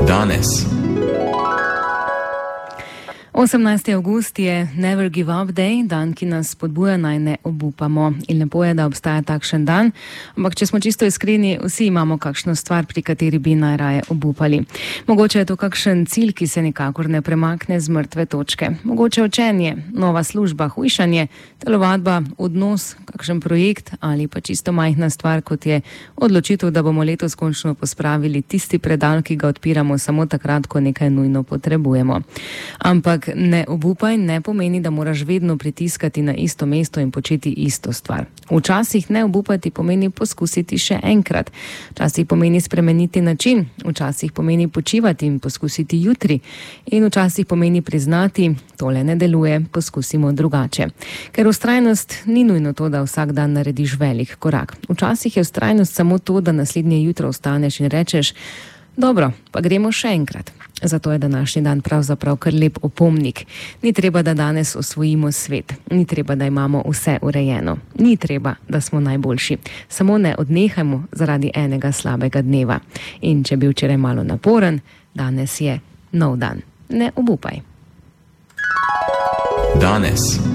Danes. 18. avgust je Never Give Up Day, dan, ki nas spodbuja naj ne obupamo. In lepo je, da obstaja takšen dan, ampak če smo čisto iskreni, vsi imamo kakšno stvar, pri kateri bi najraje obupali. Mogoče je to kakšen cilj, ki se nikakor ne premakne z mrtve točke. Mogoče učenje, nova služba, hujšanje, telovadba, odnos, kakšen projekt ali pa čisto majhna stvar, kot je odločitev, da bomo letos končno pospravili tisti predal, ki ga odpiramo samo takrat, ko nekaj nujno potrebujemo. Ampak ne obupaj ne pomeni, da moraš vedno pritiskati na isto mesto in početi isto stvar. Včasih ne obupati pomeni poskusiti še enkrat. Včasih pomeni spremeniti način, včasih pomeni počivati in poskusiti jutri. In včasih pomeni priznati, tole ne deluje, poskusimo drugače. Ker vztrajnost ni nujno to, da vsak dan narediš velik korak. Včasih je vztrajnost samo to, da naslednje jutro vstaneš in rečeš, dobro, pa gremo še enkrat. Zato je današnji dan pravzaprav kar lep opomnik. Ni treba, da danes osvojimo svet. Ni treba, da imamo vse urejeno. Ni treba, da smo najboljši. Samo ne odnehajmo zaradi enega slabega dneva. In če bi včeraj malo naporen, danes je nov dan. Ne obupaj. Danes.